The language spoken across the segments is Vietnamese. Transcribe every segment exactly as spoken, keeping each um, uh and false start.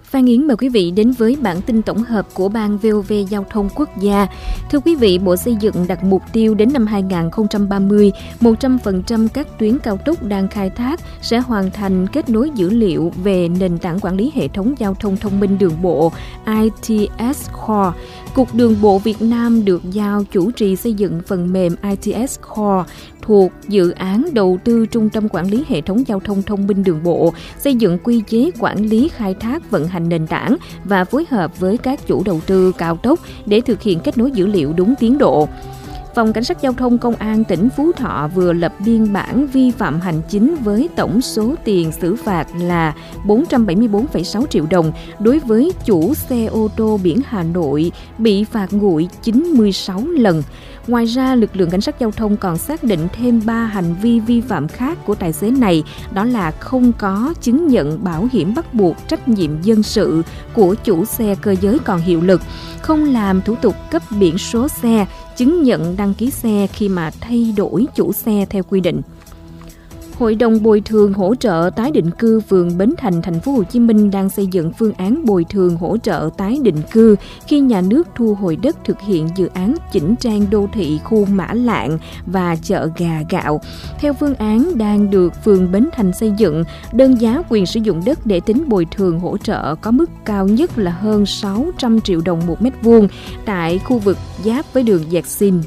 Phan Yến mời quý vị đến với bản tin tổng hợp của Ban vê o vê Giao thông Quốc gia. Thưa quý vị, Bộ Xây dựng đặt mục tiêu đến năm hai không ba không, một trăm phần trăm các tuyến cao tốc đang khai thác sẽ hoàn thành kết nối dữ liệu về nền tảng quản lý hệ thống giao thông thông minh đường bộ i tê ét Core. Cục Đường bộ Việt Nam được giao chủ trì xây dựng phần mềm i tê ét Core thuộc dự án đầu tư Trung tâm Quản lý Hệ thống Giao thông Thông minh Đường bộ, xây dựng quy chế quản lý khai thác vận hành nền tảng và phối hợp với các chủ đầu tư cao tốc để thực hiện kết nối dữ liệu đúng tiến độ. Phòng Cảnh sát Giao thông Công an tỉnh Phú Thọ vừa lập biên bản vi phạm hành chính với tổng số tiền xử phạt là bốn trăm bảy mươi tư phẩy sáu triệu đồng đối với chủ xe ô tô biển Hà Nội bị phạt nguội chín mươi sáu lần. Ngoài ra, lực lượng Cảnh sát Giao thông còn xác định thêm ba hành vi vi phạm khác của tài xế này, đó là không có chứng nhận bảo hiểm bắt buộc trách nhiệm dân sự của chủ xe cơ giới còn hiệu lực, không làm thủ tục cấp biển số xe, chứng nhận đăng ký xe khi mà thay đổi chủ xe theo quy định. Hội đồng bồi thường hỗ trợ tái định cư phường Bến Thành, thành phố Hồ Chí Minh đang xây dựng phương án bồi thường hỗ trợ tái định cư khi nhà nước thu hồi đất thực hiện dự án chỉnh trang đô thị khu Mã Lạng và chợ Gà Gạo. Theo phương án đang được phường Bến Thành xây dựng, đơn giá quyền sử dụng đất để tính bồi thường hỗ trợ có mức cao nhất là hơn sáu trăm triệu đồng một mét vuông tại khu vực giáp với đường Dạc Sim.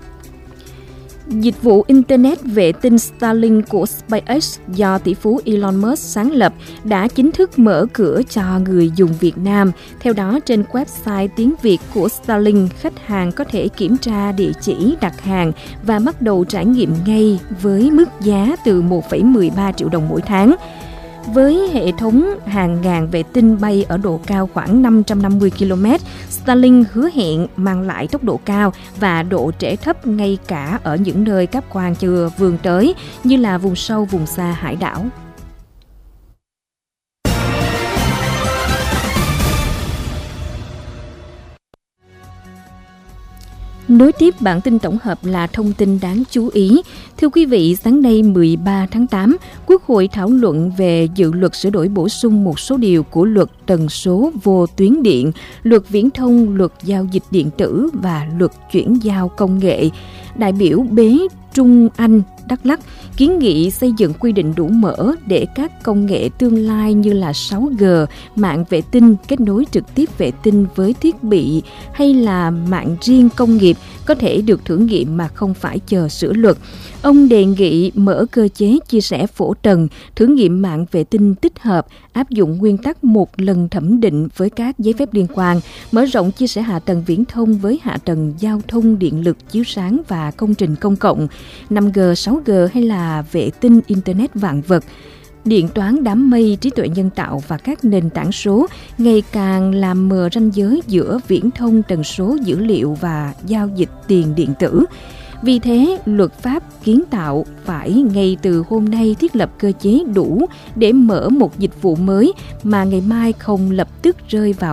Dịch vụ Internet vệ tinh Starlink của SpaceX do tỷ phú Elon Musk sáng lập đã chính thức mở cửa cho người dùng Việt Nam. Theo đó, trên website tiếng Việt của Starlink, khách hàng có thể kiểm tra địa chỉ đặt hàng và bắt đầu trải nghiệm ngay với mức giá từ một phẩy mười ba triệu đồng mỗi tháng. Với hệ thống hàng ngàn vệ tinh bay ở độ cao khoảng năm trăm năm mươi ki lô mét, Starlink hứa hẹn mang lại tốc độ cao và độ trễ thấp ngay cả ở những nơi cáp quang chưa vươn tới, như là vùng sâu, vùng xa, hải đảo. Nối tiếp bản tin tổng hợp là thông tin đáng chú ý. Thưa quý vị, sáng nay mười ba tháng tám, Quốc hội thảo luận về dự luật sửa đổi bổ sung một số điều của luật tần số vô tuyến điện, luật viễn thông, luật giao dịch điện tử và luật chuyển giao công nghệ. Đại biểu Bế Trung Anh, Đắk Lắk kiến nghị xây dựng quy định đủ mở để các công nghệ tương lai như là sáu G, mạng vệ tinh, kết nối trực tiếp vệ tinh với thiết bị hay là mạng riêng công nghiệp có thể được thử nghiệm mà không phải chờ sửa luật. Ông đề nghị mở cơ chế chia sẻ phổ trần, thử nghiệm mạng vệ tinh tích hợp, áp dụng nguyên tắc một lần thẩm định với các giấy phép liên quan, mở rộng chia sẻ hạ tầng viễn thông với hạ tầng giao thông, điện lực, chiếu sáng và công trình công cộng, năm G, sáu G hay là vệ tinh Internet vạn vật, điện toán đám mây, trí tuệ nhân tạo và các nền tảng số ngày càng làm mờ ranh giới giữa viễn thông, tần số, dữ liệu và giao dịch tiền điện tử. Vì thế, luật pháp kiến tạo phải ngay từ hôm nay thiết lập cơ chế đủ để mở một dịch vụ mới mà ngày mai không lập tức rơi vào